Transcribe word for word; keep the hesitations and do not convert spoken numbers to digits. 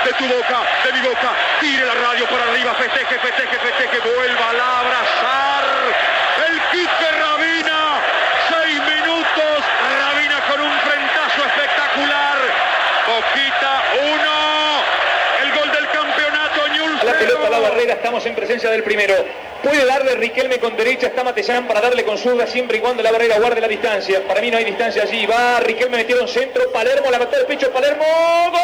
de tu boca, de mi boca, tire la radio por arriba, festeje, festeje, festeje, vuelva a abrazar el Quique Rabina, seis minutos, Rabina con un frentazo espectacular, Boquita uno, el gol del campeonato, Newell's La pelota a la barrera, estamos en presencia del primero. Puede darle Riquelme con derecha, está Matellán para darle con zurda siempre y cuando la barrera guarde la distancia. Para mí no hay distancia allí. Va Riquelme, metieron centro, Palermo, la mató de pecho, Palermo. ¡Gol!